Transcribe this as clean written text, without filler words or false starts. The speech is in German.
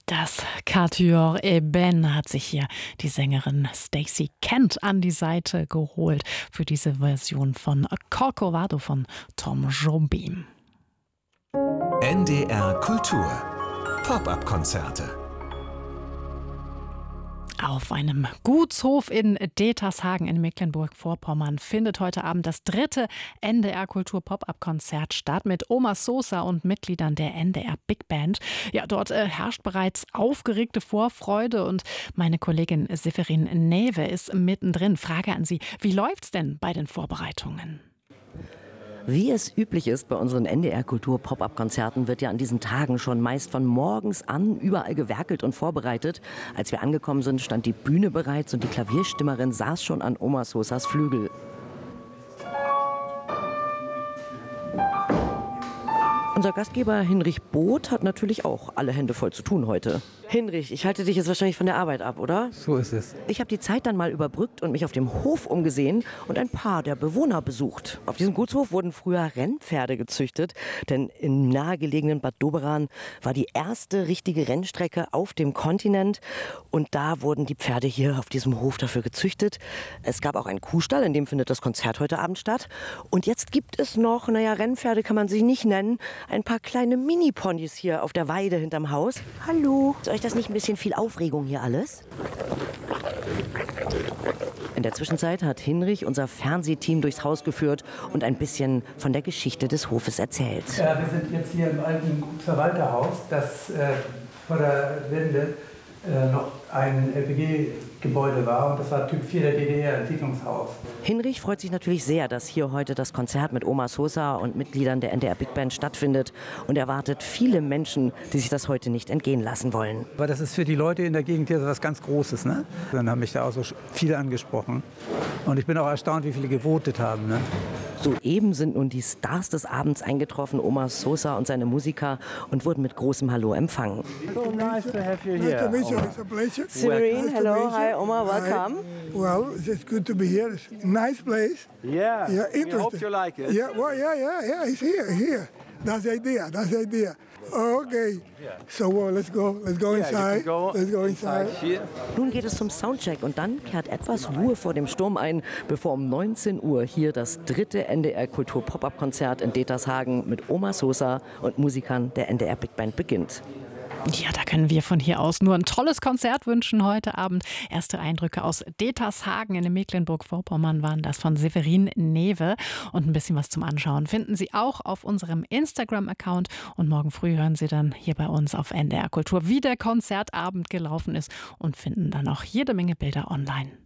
Das Quatuor Eben hat sich hier die Sängerin Stacey Kent an die Seite geholt für diese Version von Corcovado von Tom Jobim. NDR Kultur Pop-up-Konzerte. Auf einem Gutshof in Detershagen in Mecklenburg-Vorpommern findet heute Abend das 3. NDR Kultur Pop-up-Konzert statt mit Oma Sosa und Mitgliedern der NDR Big Band. Ja, dort herrscht bereits aufgeregte Vorfreude und meine Kollegin Severin Newe ist mittendrin. Frage an Sie, wie läuft's denn bei den Vorbereitungen? Wie es üblich ist bei unseren NDR-Kultur-Pop-Up-Konzerten wird ja an diesen Tagen schon meist von morgens an überall gewerkelt und vorbereitet. Als wir angekommen sind, stand die Bühne bereits und die Klavierstimmerin saß schon an Oma Sosas Flügel. Unser Gastgeber Hinrich Both hat natürlich auch alle Hände voll zu tun heute. Hinrich, ich halte dich jetzt wahrscheinlich von der Arbeit ab, oder? So ist es. Ich habe die Zeit dann mal überbrückt und mich auf dem Hof umgesehen und ein paar der Bewohner besucht. Auf diesem Gutshof wurden früher Rennpferde gezüchtet, denn im nahegelegenen Bad Doberan war die erste richtige Rennstrecke auf dem Kontinent und da wurden die Pferde hier auf diesem Hof dafür gezüchtet. Es gab auch einen Kuhstall, in dem findet das Konzert heute Abend statt. Und jetzt gibt es noch, Rennpferde kann man sie nicht nennen, ein paar kleine Mini-Ponys hier auf der Weide hinterm Haus. Hallo. Ist euch das nicht ein bisschen viel Aufregung hier alles? In der Zwischenzeit hat Hinrich unser Fernsehteam durchs Haus geführt und ein bisschen von der Geschichte des Hofes erzählt. Ja, wir sind jetzt hier im alten Gutsverwalterhaus, das vor der Wende noch ein LPG-Gebäude war und das war Typ 4 der DDR-Entwicklungshaus. Hinrich freut sich natürlich sehr, dass hier heute das Konzert mit Oma Sosa und Mitgliedern der NDR Big Band stattfindet und erwartet viele Menschen, die sich das heute nicht entgehen lassen wollen. Aber das ist für die Leute in der Gegend hier was ganz Großes, ne? Dann haben mich da auch so viele angesprochen und ich bin auch erstaunt, wie viele gewotet haben, ne? Soeben sind nun die Stars des Abends eingetroffen, Oma Sosa und seine Musiker, und wurden mit großem Hallo empfangen. So nice to have you here. Nice to meet you. It's a pleasure. Severin, Nice to hello, meet you. hi Oma, welcome. Hi. Well, it's good to be here. It's a nice place. Yeah, Yeah, we interesting. hope you like it. Yeah, well, yeah. It's here. That's the idea. Okay. So let's go inside. Let's go inside. Here. Nun geht es zum Soundcheck und dann kehrt etwas Ruhe vor dem Sturm ein, bevor um 19 Uhr hier das 3. NDR Kultur Pop-up-Konzert in Detershagen mit Oma Sosa und Musikern der NDR Big Band beginnt. Ja, da können wir von hier aus nur ein tolles Konzert wünschen heute Abend. Erste Eindrücke aus Detershagen in Mecklenburg-Vorpommern waren das von Severin Newe. Und ein bisschen was zum Anschauen finden Sie auch auf unserem Instagram-Account. Und morgen früh hören Sie dann hier bei uns auf NDR Kultur, wie der Konzertabend gelaufen ist und finden dann auch jede Menge Bilder online.